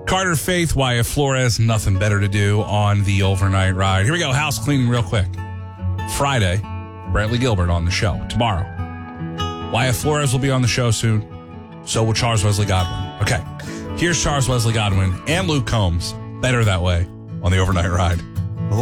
Carter Faith, Wyatt Flores, nothing better to do on the overnight ride. Here we go. House cleaning real quick. Friday, Brantley Gilbert on the show. Tomorrow, Wyatt Flores will be on the show soon. So will Charles Wesley Godwin. Okay. Here's Charles Wesley Godwin and Luke Combs. Better that way on the overnight ride.